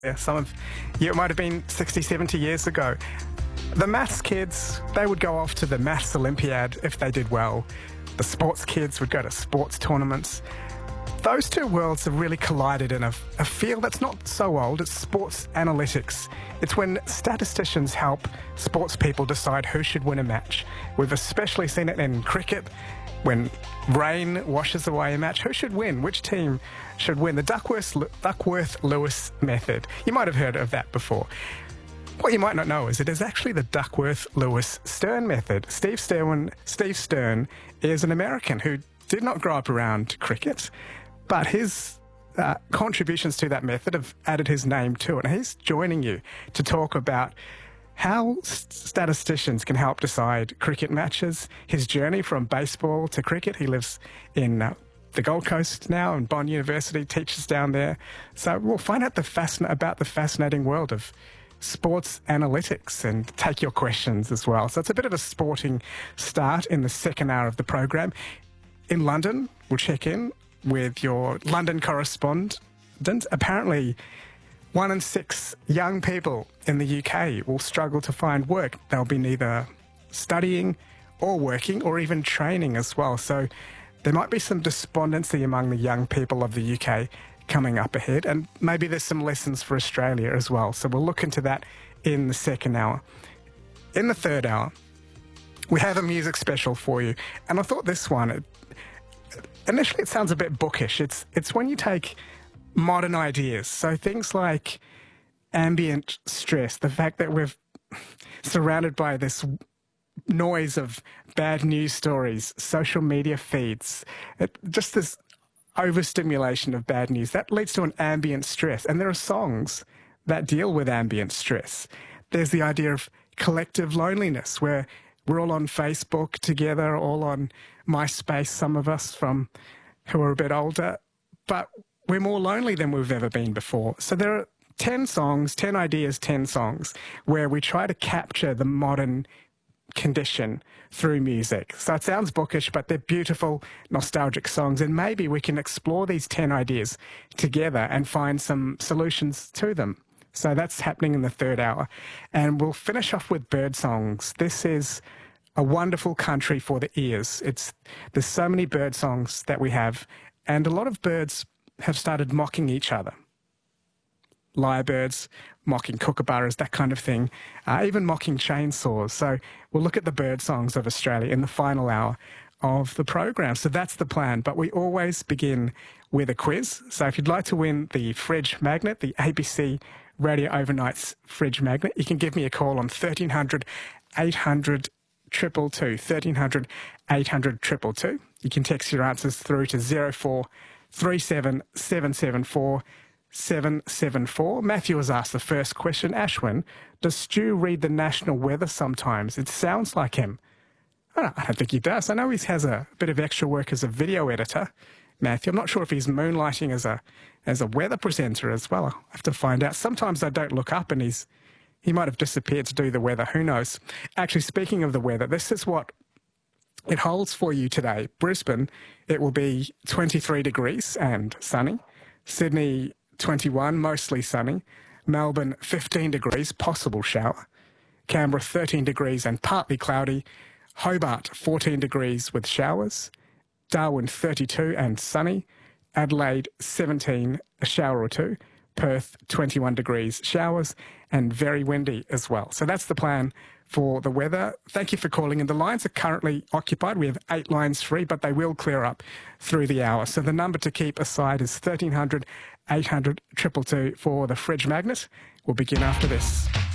Yeah, some of you, it might have been 60, 70 years ago. The maths kids, they would go off to the maths Olympiad if they did well. The sports kids would go to sports tournaments. Those two worlds have really collided in a field that's not so old. It's sports analytics. It's when statisticians help sports people decide who should win a match. We've especially seen it in cricket. When rain washes away a match, who should win? Which team should win? The Duckworth-Lewis method. You might have heard of that before. What you might not know is it is actually the Duckworth-Lewis-Stern method. Steve Stern is an American who did not grow up around cricket, but his contributions to that method have added his name to it. And he's joining you to talk about how statisticians can help decide cricket matches, his journey from baseball to cricket. He lives in the Gold Coast now, and Bond University, teaches down there. So we'll find out about the fascinating world of sports analytics and take your questions as well. So it's a bit of a sporting start in the second hour of the program. In London, we'll check in with your London correspondent. Apparently, 1 in 6 young people in the UK will struggle to find work. They'll be neither studying or working or even training as well. So there might be some despondency among the young people of the UK coming up ahead, and maybe there's some lessons for Australia as well. So we'll look into that in the second hour. In the third hour, we have a music special for you. And I thought this one, initially it sounds a bit bookish. It's when you take modern ideas, so things like ambient stress, the fact that we're surrounded by this noise of bad news stories, social media feeds, just this overstimulation of bad news, that leads to an ambient stress. And there are songs that deal with ambient stress. There's the idea of collective loneliness, where we're all on Facebook together, all on MySpace, some of us who are a bit older, but we're more lonely than we've ever been before. So there are 10 songs, 10 ideas, 10 songs, where we try to capture the modern condition through music. So it sounds bookish, but they're beautiful, nostalgic songs, and maybe we can explore these 10 ideas together and find some solutions to them. So that's happening in the third hour. And we'll finish off with bird songs. This is a wonderful country for the ears. There's so many bird songs that we have, and a lot of birds have started mocking each other. Lyrebirds mocking kookaburras, that kind of thing, even mocking chainsaws. So we'll look at the bird songs of Australia in the final hour of the program. So that's the plan. But we always begin with a quiz. So if you'd like to win the fridge magnet, the ABC Radio Overnight's fridge magnet, you can give me a call on 1300 800 222, 1300 800 222. You can text your answers through to 0437 774 774. Matthew has asked the first question. Ashwin, does Stu read the national weather sometimes? It sounds like him. I don't think he does. I know he has a bit of extra work as a video editor, Matthew. I'm not sure if he's moonlighting as a weather presenter as well. I'll have to find out. Sometimes I don't look up and he might have disappeared to do the weather. Who knows? Actually, speaking of the weather, this is what it holds for you today. Brisbane, it will be 23 degrees and sunny. Sydney, 21, mostly sunny. Melbourne, 15 degrees, possible shower. Canberra, 13 degrees and partly cloudy. Hobart, 14 degrees with showers. Darwin, 32 and sunny. Adelaide, 17, a shower or two. Perth, 21 degrees, showers, and very windy as well. So that's the plan for the weather. Thank you for calling in. The lines are currently occupied. We have 8 lines free, but they will clear up through the hour. So the number to keep aside is 1300 800 222 for the fridge magnet. We'll begin after this.